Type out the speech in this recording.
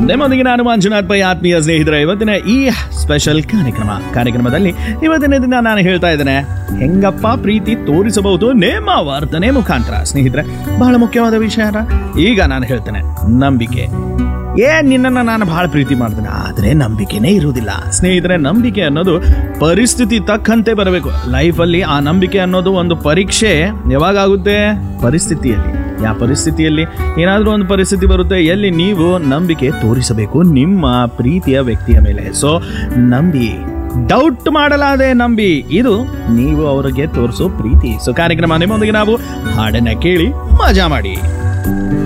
ನಿಮ್ಮೊಂದಿಗೆ ನಾನು ಮಂಜುನಾಥ್ ಪೈ, ಆತ್ಮೀಯ ಸ್ನೇಹಿತರೆ. ಇವತ್ತಿನ ಈ ಸ್ಪೆಷಲ್ ಕಾರ್ಯಕ್ರಮದಲ್ಲಿ ಇವತ್ತಿನ ದಿನ ನಾನು ಹೇಳ್ತಾ ಇದ್ದೇನೆ, ಹೆಂಗಪ್ಪ ಪ್ರೀತಿ ತೋರಿಸಬಹುದು ನಿಮ್ಮ ವರ್ತನೆ ಮುಖಾಂತರ. ಸ್ನೇಹಿತರೆ, ಬಹಳ ಮುಖ್ಯವಾದ ವಿಷಯ. ಈಗ ನಾನು ಹೇಳ್ತೇನೆ, ನಂಬಿಕೆ. ನಿನ್ನನ್ನು ನಾನು ಬಹಳ ಪ್ರೀತಿ ಮಾಡ್ತೇನೆ, ಆದರೆ ನಂಬಿಕೆನೇ ಇರುವುದಿಲ್ಲ. ಸ್ನೇಹಿತರೆ, ನಂಬಿಕೆ ಅನ್ನೋದು ಪರಿಸ್ಥಿತಿ ತಕ್ಕಂತೆ ಬರಬೇಕು ಲೈಫಲ್ಲಿ. ಆ ನಂಬಿಕೆ ಅನ್ನೋದು ಒಂದು ಪರೀಕ್ಷೆ ಯಾವಾಗ ಆಗುತ್ತೆ? ಪರಿಸ್ಥಿತಿಯಲ್ಲಿ. ಯಾವ ಪರಿಸ್ಥಿತಿಯಲ್ಲಿ? ಏನಾದರೂ ಒಂದು ಪರಿಸ್ಥಿತಿ ಬರುತ್ತೆ ಎಲ್ಲಿ ನೀವು ನಂಬಿಕೆ ತೋರಿಸಬೇಕು ನಿಮ್ಮ ಪ್ರೀತಿಯ ವ್ಯಕ್ತಿಯ ಮೇಲೆ. ಸೊ ನಂಬಿ, ಡೌಟ್ ಮಾಡಲಾದೆ ನಂಬಿ, ಇದು ನೀವು ಅವರಿಗೆ ತೋರಿಸೋ ಪ್ರೀತಿ. ಸೊ ಕಾರ್ಯಕ್ರಮ ನಿಮ್ಮೊಂದಿಗೆ ನಾವು ಹಾಡನ್ನ ಕೇಳಿ ಮಜಾ ಮಾಡಿ.